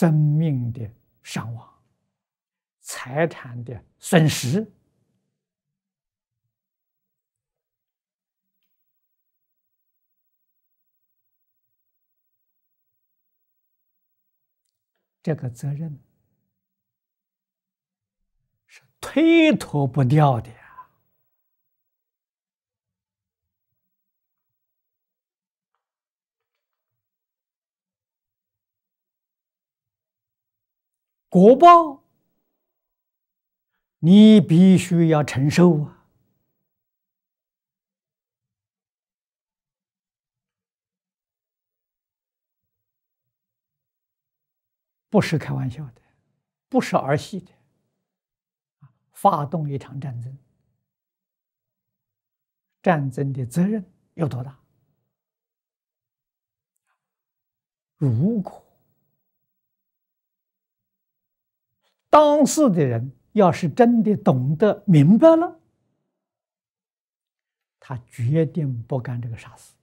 生命的伤亡、财产的损失，这个责任是推脱不掉的呀。果报你必须要承受啊！不是开玩笑的，不是儿戏的。发动一场战争，战争的责任有多大？如果当事的人要是真的懂得明白了，他决定不干这个傻事。